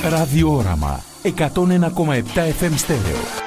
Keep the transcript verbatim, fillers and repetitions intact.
Ραδιόραμα εκατόν ένα κόμμα επτά εφ εμ στέρεο.